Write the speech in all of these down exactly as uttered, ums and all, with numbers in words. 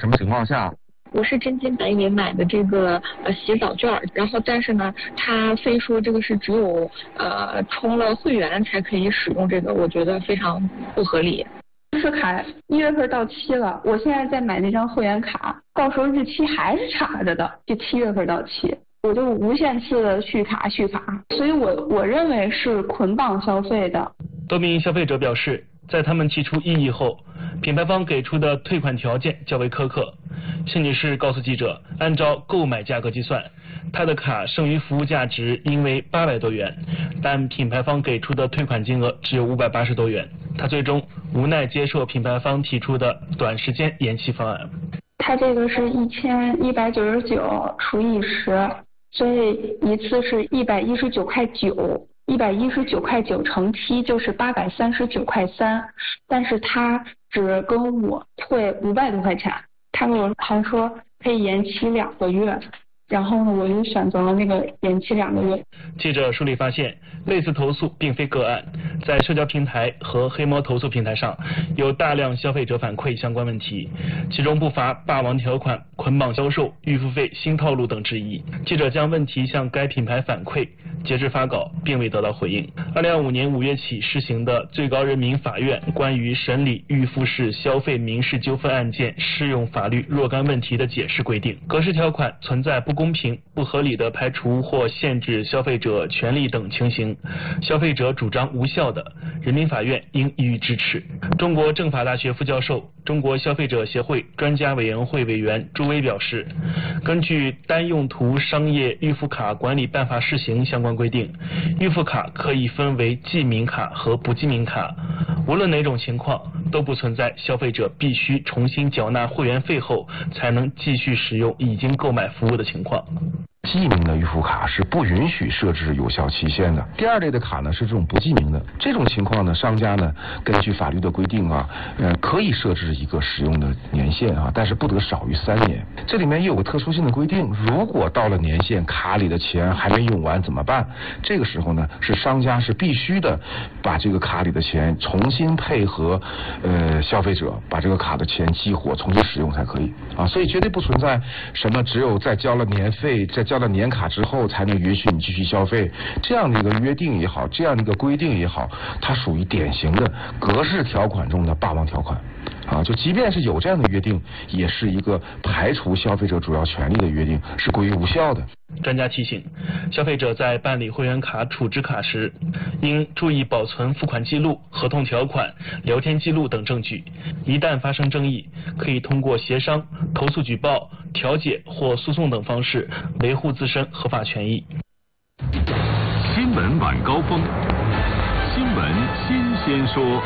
什么情况下？ 我是真金白银买的这个呃洗澡券，然后但是呢，他非说这个是只有呃充了会员才可以使用这个，我觉得非常不合理。 是卡一月份到期了，我现在在买那张会员卡，到时候日期还是插着的，就七月份到期，我就无限次的续卡续卡，所以我我认为是捆绑消费的。 多名消费者表示，在他们提出异议后，品牌方给出的退款条件较为苛刻。谢女士告诉记者，按照购买价格计算，她的卡剩余服务价值应为八百多元，但品牌方给出的退款金额只有五百八十多元，她最终无奈接受品牌方提出的短时间延期方案。 它这个是一千一百九十九除以十，所以一次是一百一十九块九。一百一十九块九乘七就是八百三十九块三，但是他只跟我退五百多块钱，他跟我还说可以延期两个月，然后呢，我就选择了那个延期两个月。 记者梳理发现，类似投诉并非个案，在社交平台和黑猫投诉平台上有大量消费者反馈相关问题，其中不乏霸王条款、捆绑销售、预付费新套路等质疑。记者将问题向该品牌反馈，截至发稿并未得到回应。二零二五年五月起施行的最高人民法院关于审理预付式消费民事纠纷案件适用法律若干问题的解释规定，格式条款存在不公平、不合理的排除或限制消费者权利等情形，消费者主张无效的，人民法院应予以支持。中国政法大学副教授、中国消费者协会专家委员会委员朱威表示，根据单用途商业预付卡管理办法试行相关规定，预付卡可以分为记名卡和不记名卡，无论哪种情况都不存在消费者必须重新缴纳会员费后才能继续使用已经购买服务的情况。 记名的预付卡是不允许设置有效期限的。第二类的卡呢是这种不记名的，这种情况呢，商家呢根据法律的规定啊，呃可以设置一个使用的年限啊，但是不得少于三年。这里面又有个特殊性的规定，如果到了年限，卡里的钱还没用完怎么办？这个时候呢，是商家是必须的把这个卡里的钱重新配合呃消费者把这个卡的钱激活重新使用才可以啊，所以绝对不存在什么只有在交了年费在交了年卡之后才能允许你继续消费这样的一个约定也好，这样的一个规定也好，它属于典型的格式条款中的霸王条款啊，就即便是有这样的约定，也是一个排除消费者主要权利的约定，是归于无效的。 专家提醒，消费者在办理会员卡储值卡时，应注意保存付款记录、合同条款、聊天记录等证据，一旦发生争议，可以通过协商、投诉举报、调解或诉讼等方式维护自身合法权益。 新闻晚高峰，新闻新鲜说。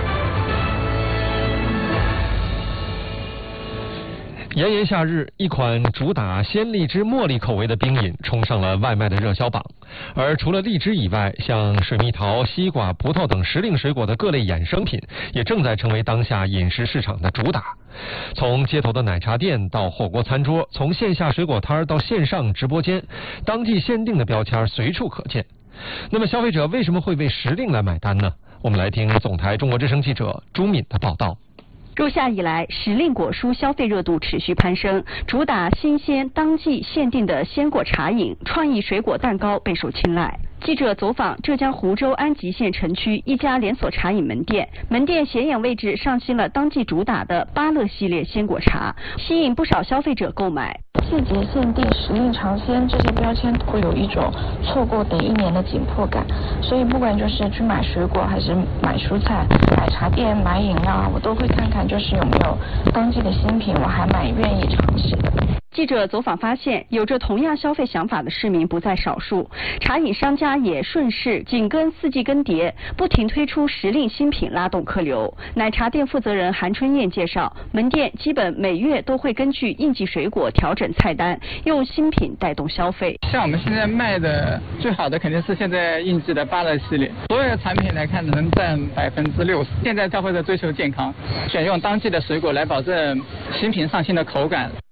炎炎夏日，一款主打鲜荔枝茉莉口味的冰饮冲上了外卖的热销榜。而除了荔枝以外，像水蜜桃、西瓜、葡萄等时令水果的各类衍生品，也正在成为当下饮食市场的主打。从街头的奶茶店到火锅餐桌，从线下水果摊到线上直播间，当季限定的标签随处可见。那么消费者为什么会为时令来买单呢？我们来听总台中国之声记者朱敏的报道。 入夏以来，时令果蔬消费热度持续攀升，主打新鲜当季限定的鲜果茶饮、创意水果蛋糕备受青睐。记者走访浙江湖州安吉县城区一家连锁茶饮门店，门店显眼位置上新了当季主打的芭乐系列鲜果茶，吸引不少消费者购买。 季节限定、时令尝鲜这些标签会有一种错过等一年的紧迫感，所以不管就是去买水果还是买蔬菜、买茶店、买饮料，我都会看看就是有没有当季的新品，我还蛮愿意尝试的。 记者走访发现，有着同样消费想法的市民不在少数，茶饮商家也顺势紧跟四季更迭，不停推出时令新品拉动客流。奶茶店负责人韩春燕介绍，门店基本每月都会根据应季水果调整菜单，用新品带动消费。 像我们现在卖的最好的肯定是现在应季的芭乐系列，所有的产品来看能占百分之六十。现在消费者追求健康，选用当季的水果来保证新品上新的口感。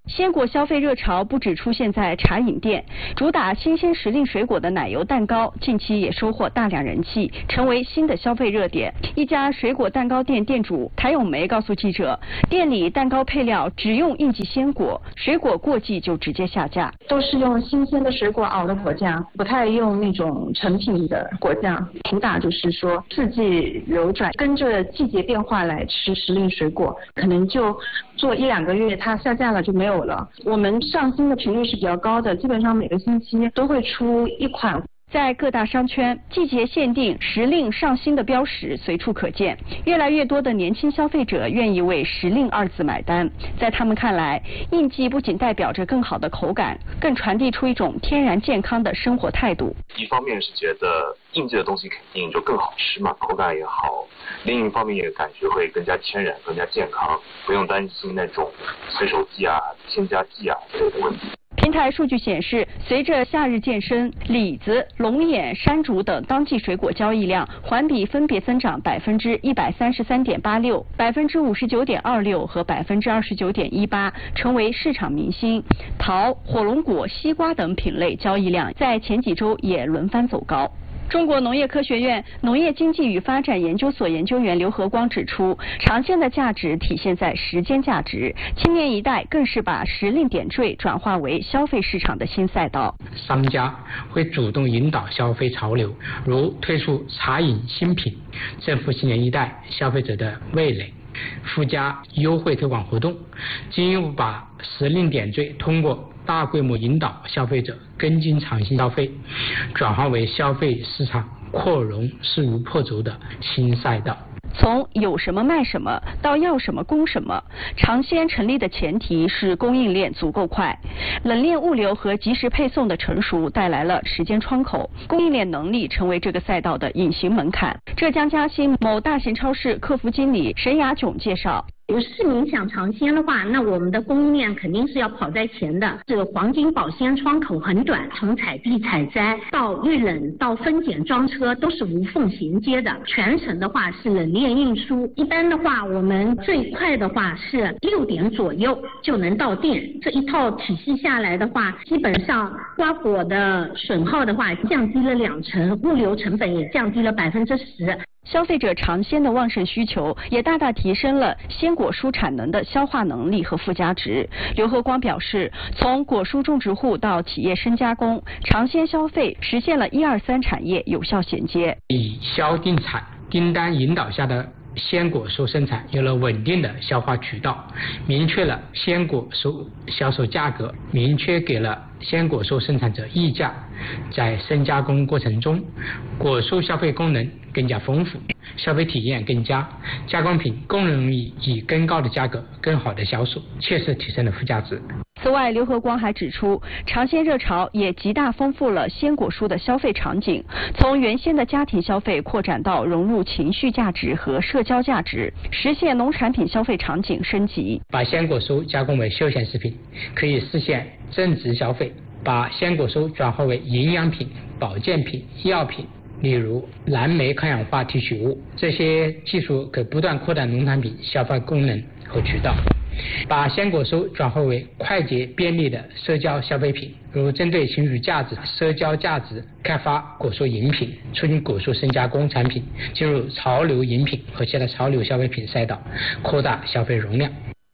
鲜果消费热潮不只出现在茶饮店，主打新鲜时令水果的奶油蛋糕近期也收获大量人气，成为新的消费热点。一家水果蛋糕店店主谭咏梅告诉记者，店里蛋糕配料只用应季鲜果，水果过季就直接下架， 都是用新鲜的水果熬的果酱，不太用那种成品的果酱。主打就是说四季流转，跟着季节变化来吃时令水果，可能就做一两个月它下架了就没有了。我们上新的频率是比较高的，基本上每个星期都会出一款。 在各大商圈，季节限定、时令上新的标识随处可见，越来越多的年轻消费者愿意为时令二字买单。在他们看来，应季不仅代表着更好的口感，更传递出一种天然健康的生活态度。 一方面是觉得应季的东西肯定就更好吃嘛，口感也好；另一方面也感觉会更加天然、更加健康，不用担心那种催熟剂啊、添加剂啊之类的问题。 平台数据显示，随着夏日健身，李子、龙眼、山竹等当季水果交易量环比分别增长百分之一百三十三点八六、百分之五十九点二六和百分之二十九点一八，成为市场明星。桃、火龙果、西瓜等品类交易量在前几周也轮番走高。中国农业科学院农业经济与发展研究所研究员刘和光指出，长鲜的价值体现在时间价值，青年一代更是把时令点缀转化为消费市场的新赛道。 商家会主动引导消费潮流，如推出茶饮新品，征服青年一代消费者的味蕾，附加优惠推广活动，进一步把时令点缀通过大规模引导消费者跟进长新消费，转化为消费市场扩容势如破竹的新赛道。 从有什么卖什么到要什么供什么，长鲜成立的前提是供应链足够快，冷链物流和及时配送的成熟带来了时间窗口，供应链能力成为这个赛道的隐形门槛。浙江嘉兴某大型超市客服经理沈雅炯介绍， 有市民想尝鲜的话，那我们的供应链肯定是要跑在前的。这个黄金保鲜窗口很短，从采地采摘到预冷到分拣装车都是无缝衔接的。全程的话是冷链运输，一般的话我们最快的话是六点左右就能到店。这一套体系下来的话，基本上瓜果的损耗的话降低了两成，物流成本也降低了百分之十。 消费者尝鲜的旺盛需求，也大大提升了鲜果蔬产能的消化能力和附加值。刘和光表示，从果蔬种植户到企业深加工，尝鲜消费实现了一二三产业有效衔接。 以销定产订单引导下的鲜果蔬生产有了稳定的消化渠道，明确了鲜果蔬销售价格，明确给了鲜果蔬生产者溢价。在深加工过程中，果蔬消费功能更加丰富，消费体验更佳，加工品更容易以更高的价格更好的销售，切实提升了附加值。 此外，刘和光还指出，尝鲜热潮也极大丰富了鲜果蔬的消费场景，从原先的家庭消费扩展到融入情绪价值和社交价值，实现农产品消费场景升级。 把鲜果蔬加工为休闲食品，可以实现增值消费；把鲜果蔬转化为营养品、保健品、药品，例如蓝莓抗氧化提取物，这些技术可不断扩大农产品消费功能和渠道。把鲜果蔬转化为快捷便利的社交消费品，如针对情绪价值、社交价值开发果蔬饮品，促进果蔬深加工产品进入潮流饮品和其他潮流消费品赛道，扩大消费容量。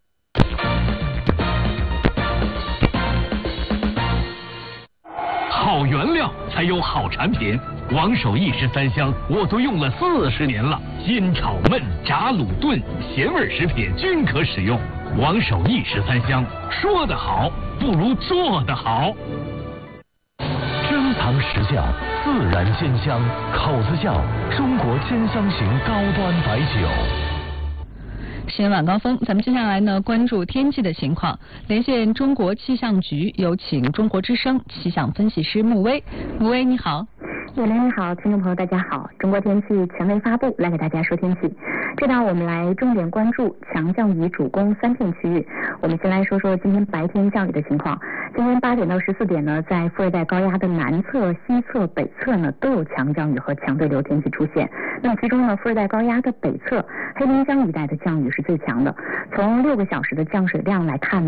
好原料才有好产品，王守义十三香我都用了四十年了，煎炒焖炸卤炖咸味食品均可使用。王守义十三香，说得好不如做得好。珍藏实窖，自然煎香，口子窖，中国煎香型高端白酒。 新闻晚高峰，咱们接下来呢关注天气的情况，连线中国气象局，有请中国之声气象分析师穆威。穆威你好。 叶莲你好，听众朋友大家好，中国天气权威发布，来给大家说天气。这道我们来重点关注强降雨主攻三片区域。我们先来说说今天白天降雨的情况。今天八点到十四点呢，在副热带高压的南侧、西侧、北侧呢都有强降雨和强对流天气出现。那么其中呢，副热带高压的北侧黑龙江一带的降雨是最强的。从六个小时的降水量来看呢，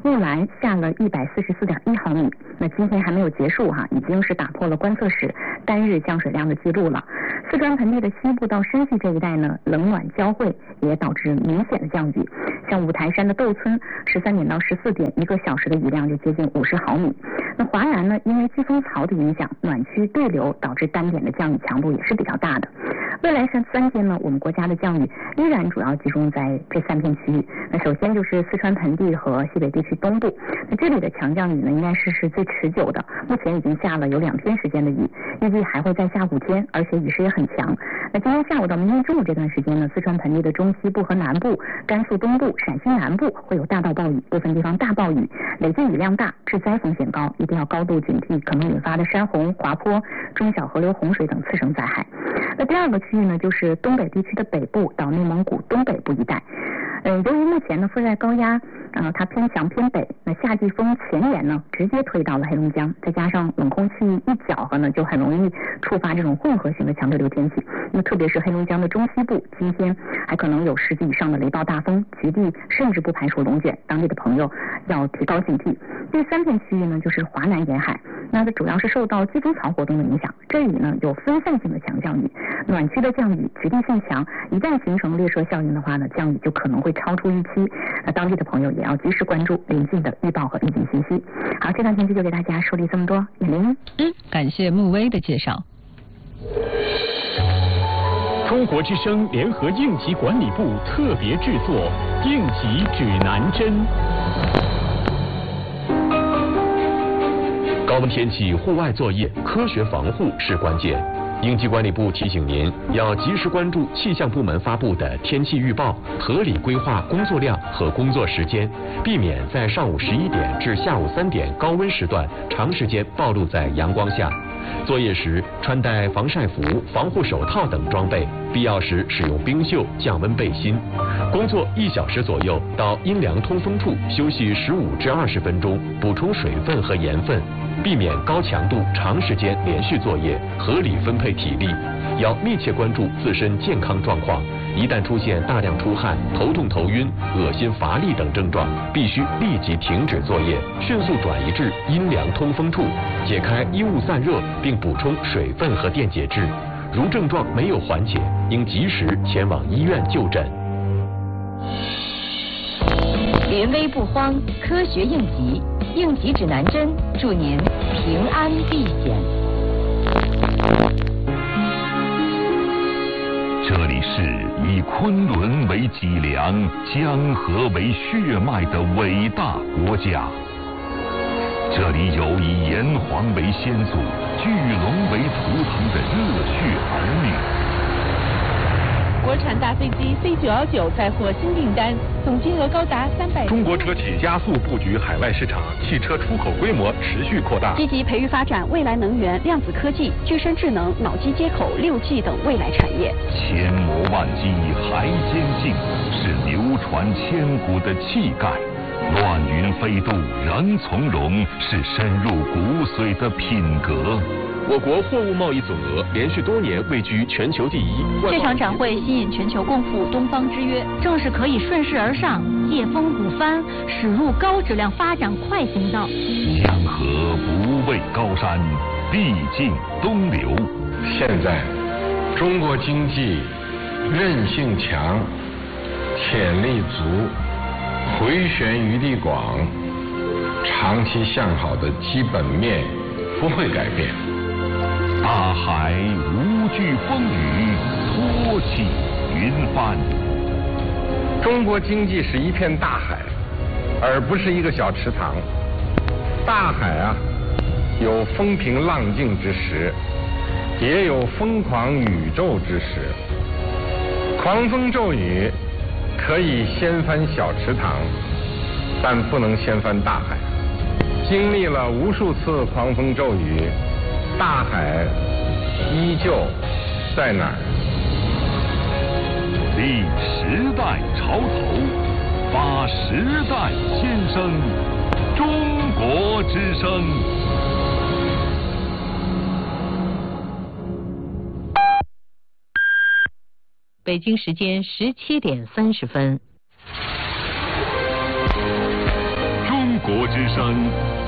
木兰下了一百四十四点一毫米，那今天还没有结束哈，已经是打破了观测史单日降水量的记录了。四川盆地的西部到山西这一带呢，冷暖交汇也导致明显的降雨，像五台山的窦村十三点到十四点，一个小时的雨量就接近五十毫米。那华南呢，因为季风槽的影响，暖区对流导致单点的降雨强度也是比较大的。未来三三天呢，我们国家的降雨依然主要集中在这三片区域。那首先就是四川盆地和西北地区东部，那这里的强降雨呢，应该是是最持久的，目前已经下了有两天时间的雨，预计还会再下五天，而且雨势也很强。那今天下午到明天中午这段时间呢，四川盆地的中西部和南部、甘肃东部、陕西南部会有大到暴雨，部分地方大暴雨，累计雨量大，致灾风险高，一定要高度警惕可能引发的山洪、滑坡、中小河流洪水等次生灾害。那第二个区域呢，就是东北地区的北部到内蒙古东北部一带。嗯，由于目前呢，副热带高压呃它偏强偏北，那夏季风前沿呢直接推到了黑龙江，再加上冷空气一搅和呢，就很容易触发这种混合型的强对流天气。那特别是黑龙江的中西部，今天还可能有十级以上的雷暴大风，局地甚至不排除龙卷，当地的朋友要提高警惕。第三片区域呢，就是华南沿海，那它主要是受到季风槽活动的影响，这里呢有分散性的强降雨，暖区的降雨局地性强，一旦形成列车效应的话呢，降雨就可能会超出预期，那当地的朋友也要及时关注临近的预报和预警信息。好，这段天气就给大家说了这么多，眼玲。 嗯，感谢穆威的介绍。 中国之声联合应急管理部特别制作应急指南针。 高温天气户外作业，科学防护是关键。应急管理部提醒您，要及时关注气象部门发布的天气预报，合理规划工作量和工作时间，避免在上午十一点至下午三点高温时段长时间暴露在阳光下。作业时穿戴防晒服、防护手套等装备，必要时使用冰袖、降温背心。工作一小时左右，到阴凉通风处休息十五至二十分钟，补充水分和盐分，避免高强度长时间连续作业，合理分配体力。要密切关注自身健康状况，一旦出现大量出汗、头痛头晕、恶心乏力等症状，必须立即停止作业，迅速转移至阴凉通风处，解开衣物散热，并补充水分和电解质。如症状没有缓解，应及时前往医院就诊。 临危不慌，科学应急，应急指南针，祝您平安避险。 这里是以昆仑为脊梁、江河为血脉的伟大国家。这里有以炎黄为先祖、巨龙为图腾的热血儿女。 国产大飞机 C 九幺九再获新订单，总金额高达三百。 中国车企加速布局海外市场，汽车出口规模持续扩大。 积极培育发展未来能源、量子科技、具身智能、脑机接口、六 G 等未来产业。 千磨万击还坚劲，是流传千古的气概。乱云飞渡仍从容，是深入骨髓的品格。 我国货物贸易总额连续多年位居全球第一。 这场展会吸引全球共赴东方之约，正是可以顺势而上，借风鼓帆，驶入高质量发展快行道。 江河不畏高山，必尽东流。 现在，中国经济韧性强，潜力足，回旋余地广，长期向好的基本面不会改变。 大海无惧风雨，托起云帆。 中国经济是一片大海，而不是一个小池塘。大海啊，有风平浪静之时，也有疯狂宇宙之时。狂风骤雨可以掀翻小池塘，但不能掀翻大海。经历了无数次狂风骤雨，大海依旧在哪儿？ 立时代潮头，发时代先声，中国之声。 北京时间十七点三十分。 中国之声。